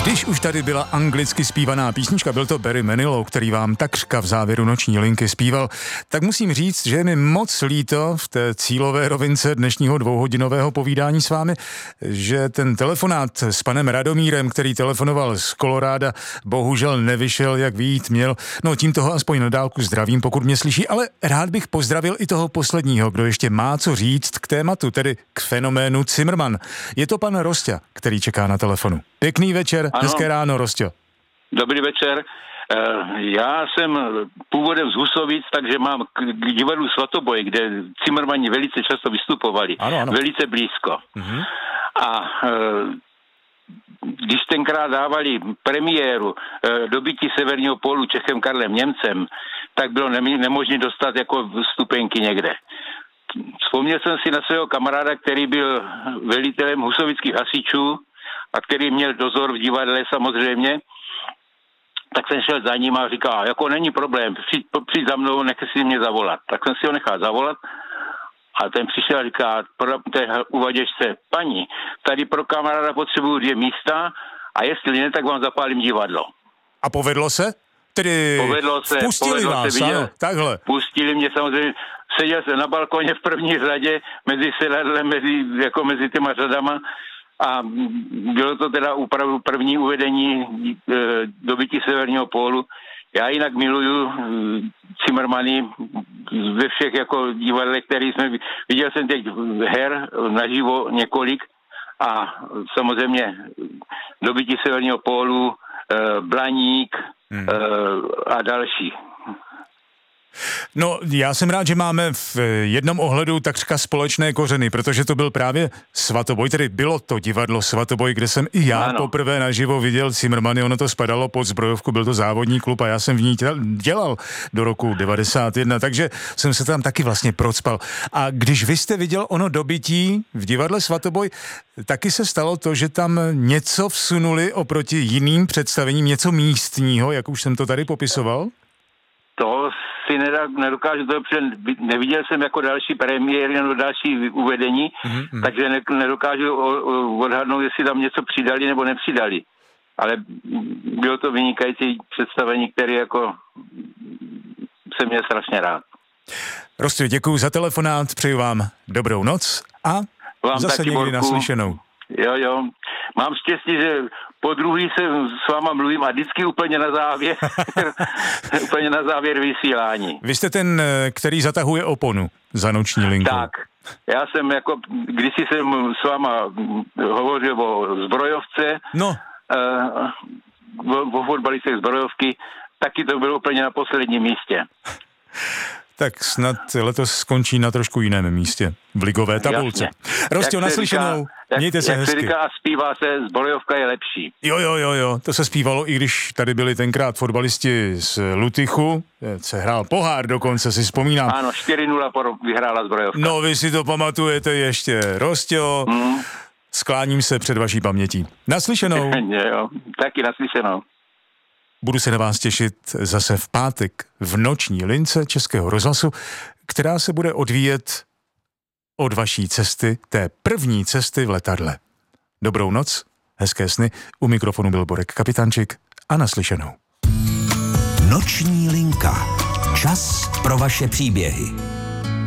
Když už tady byla anglicky zpívaná písnička, byl to Barry Manilow, který vám takřka v závěru noční linky zpíval, tak musím říct, že je mi moc líto v té cílové rovince dnešního dvouhodinového povídání s vámi, že ten telefonát s panem Radomírem, který telefonoval z Koloráda, bohužel nevyšel, jak vyjít měl. No tím toho aspoň na dálku zdravím, pokud mě slyší, ale rád bych pozdravil i toho posledního, kdo ještě má co říct k tématu, tedy k fenoménu Cimrman. Je to pan Rosťa, který čeká na telefonu. Pěkný večer, ano. Hezké ráno, Rosťo. Dobrý večer. Já jsem původem z Husovic, takže mám k divadlu Svatoboj, kde Cimrmani velice často vystupovali. Ano. Velice blízko. A když tenkrát dávali premiéru Dobytí severního pólu Čechem Karlem Němcem, tak bylo nemožné dostat jako vstupenky někde. Vzpomněl jsem si na svého kamaráda, který byl velitelem husovických hasičů a který měl dozor v divadle samozřejmě, tak jsem šel za ním a říkal, jako není problém, přijď za mnou, nech si mě zavolat. Tak jsem si ho nechal zavolat a ten přišel a říká té uvaděčce, paní, tady pro kamaráda potřebuju 2 místa a jestli ne, tak vám zapálím divadlo. A povedlo se? Povedlo se. Pustili vás, ano, takhle. Pustili mě samozřejmě. Seděl jsem na balkoně v první řadě mezi sedadlem, mezi těma řadama a bylo to teda opravdu první uvedení Dobytí severního pólu. Já jinak miluju Cimrmany ve všech jako divadlech, který jsme viděl jsem teď her naživo několik a samozřejmě Dobytí severního pólu, Blaník a další. No, já jsem rád, že máme v jednom ohledu takřka společné kořeny, protože to byl právě Svatoboj, tedy bylo to divadlo Svatoboj, kde jsem i já poprvé naživo viděl Cimrmany, ono to spadalo pod zbrojovku, byl to závodní klub a já jsem v ní dělal do roku 91, takže jsem se tam taky vlastně procpal. A když vy jste viděl ono Dobytí v divadle Svatoboj, taky se stalo to, že tam něco vsunuli oproti jiným představením, něco místního, jak už jsem to tady popisoval? To si nedokážu, protože neviděl jsem jako další premiéry nebo další uvedení, takže nedokážu odhadnout, jestli tam něco přidali nebo nepřidali. Ale bylo to vynikající představení, které jako jsem měl strašně rád. Rostě, děkuju za telefonát, přeju vám dobrou noc a vám zase taky, někdy Borku. naslyšenou. Jo. Mám štěstí, že po druhý se s váma mluvím a vždycky úplně na závěr, úplně na závěr vysílání. Vy jste ten, který zatahuje oponu za noční linkou. Tak, já jsem jako, kdysi jsem s váma hovořil o zbrojovce, o fotbalistech zbrojovky, taky to bylo úplně na posledním místě. Tak snad letos skončí na trošku jiném místě, v ligové tabulce. Rostě, naslyšenou, mějte se hezky. Jak se říká a zpívá se, zbrojovka je lepší. Jo, to se zpívalo, i když tady byli tenkrát fotbalisti z Lutychu, se hrál pohár dokonce, si vzpomínám. Ano, 4-0 vyhrála zbrojovka. No, vy si to pamatujete ještě. Rostě, skláním se před vaší pamětí. Naslyšenou. Jo, taky naslyšenou. Budu se na vás těšit zase v pátek v noční lince Českého rozhlasu, která se bude odvíjet od vaší cesty, té první cesty v letadle. Dobrou noc, hezké sny, u mikrofonu byl Borek Kapitančik a naslyšenou. Noční linka. Čas pro vaše příběhy.